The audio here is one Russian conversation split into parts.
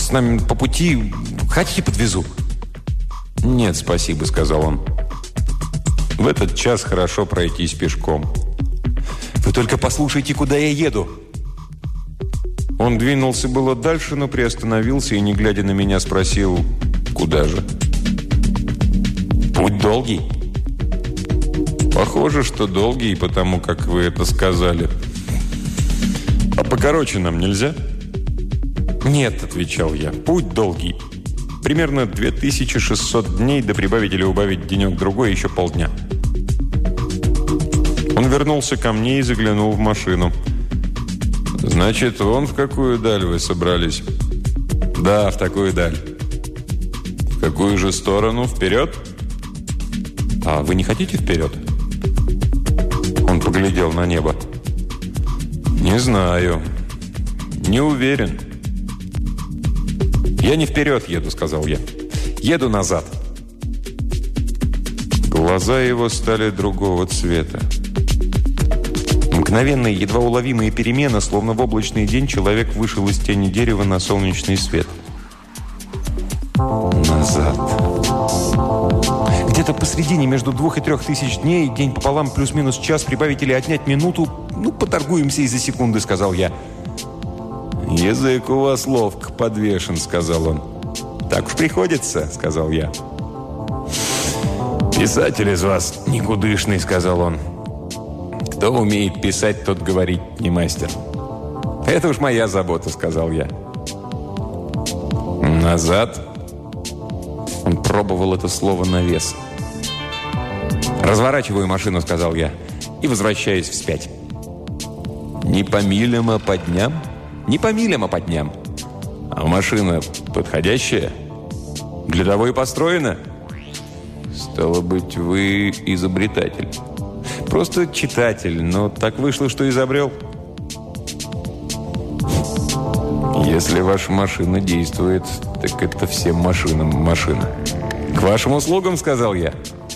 с нами по пути. Хотите, подвезу?» «Нет, спасибо», — сказал он. «В этот час хорошо пройтись пешком». «Вы только послушайте, куда я еду!» Он двинулся было дальше, но приостановился и, не глядя на меня, спросил: «Куда же?» «Путь долгий». «Похоже, что долгий, потому как вы это сказали. А покороче нам нельзя?» «Нет», — отвечал я, — «путь долгий. Примерно 2600 дней, да прибавить или убавить денек-другой еще полдня». Он вернулся ко мне и заглянул в машину. «Значит, вон в какую даль вы собрались?» «Да, в такую даль». «В какую же сторону? Вперед?» «А вы не хотите вперед?» Он поглядел на небо. «Не знаю. Не уверен». «Я не вперед еду», — сказал я. «Еду назад». Глаза его стали другого цвета. Мгновенная, едва уловимая перемена, словно в облачный день человек вышел из тени дерева на солнечный свет. Назад. Где-то посредине между 2 и 3 тысяч дней, день пополам, плюс-минус час, прибавить или отнять минуту, поторгуемся из-за секунды, сказал я. «Язык у вас ловко подвешен», — сказал он. «Так уж приходится», — сказал я. «Писатель из вас никудышный», — сказал он. «Кто умеет писать, тот говорить не мастер». «Это уж моя забота», — сказал я. «Назад». Он пробовал это слово на вес. «Разворачиваю машину», — сказал я, и возвращаюсь вспять. «Не по милям, а по дням?» «Не по милям, а по дням». «А машина подходящая?» «Для того и построена». «Стало быть, вы изобретатель». «Просто читатель, но так вышло, что изобрел». «Если ваша машина действует, так это всем машинам машина». «К вашим услугам», — сказал я.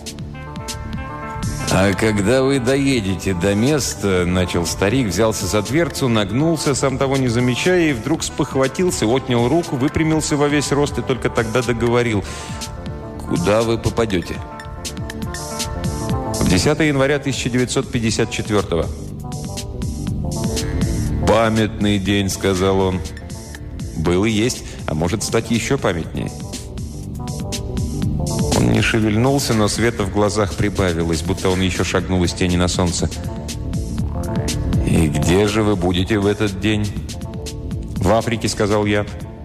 «А когда вы доедете до места», — начал старик, взялся за дверцу, нагнулся, сам того не замечая, и вдруг спохватился, отнял руку, выпрямился во весь рост и только тогда договорил: «Куда вы попадете?» «В 10 января 1954-го». «Памятный день», — сказал он. «Был и есть, а может стать еще памятнее». Он не шевельнулся, но света в глазах прибавилось, будто он еще шагнул из тени на солнце. «И где же вы будете в этот день?» «В Африке», — сказал я.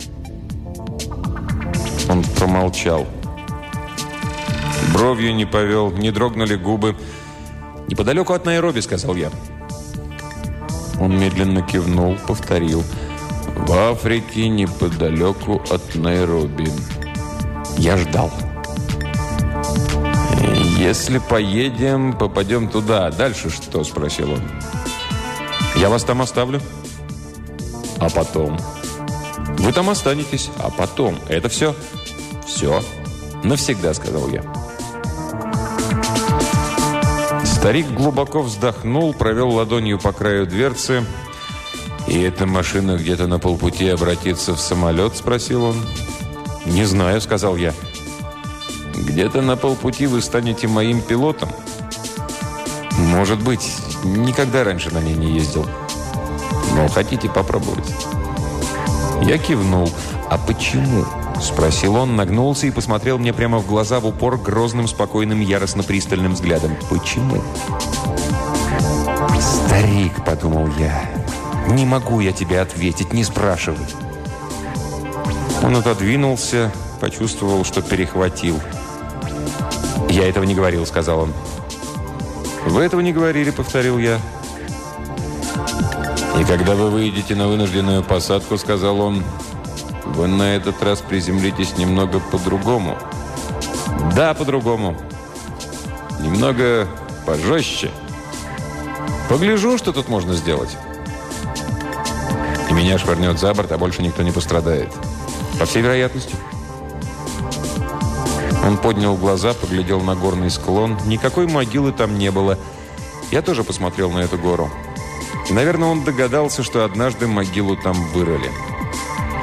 Он промолчал. Бровью не повел, не дрогнули губы. «Неподалеку от Найроби», — сказал я. Он медленно кивнул, повторил: «В Африке, неподалеку от Найроби». Я ждал. «Если поедем, попадем туда. Дальше что?» – спросил он. «Я вас там оставлю». «А потом?» «Вы там останетесь. А потом? Это все?» «Все. Навсегда», – сказал я. Старик глубоко вздохнул, провел ладонью по краю дверцы. «И эта машина где-то на полпути обратится в самолет?» – спросил он. «Не знаю», – сказал я. «Где-то на полпути вы станете моим пилотом?» «Может быть. Никогда раньше на ней не ездил». «Но хотите попробовать?» Я кивнул. «А почему?» – спросил он, нагнулся и посмотрел мне прямо в глаза в упор грозным, спокойным, яростно-пристальным взглядом. «Почему?» «Старик», – подумал я, – «не могу я тебе ответить, не спрашивай». Он отодвинулся, почувствовал, что перехватил. «Я этого не говорил», — сказал он. «Вы этого не говорили», — повторил я. «И когда вы выйдете на вынужденную посадку», — сказал он, — «вы на этот раз приземлитесь немного по-другому». «Да, по-другому. Немного пожестче. Погляжу, что тут можно сделать. И меня швырнет за борт, а больше никто не пострадает. По всей вероятности». Он поднял глаза, поглядел на горный склон. Никакой могилы там не было. Я тоже посмотрел на эту гору. И, наверное, он догадался, что однажды могилу там вырыли.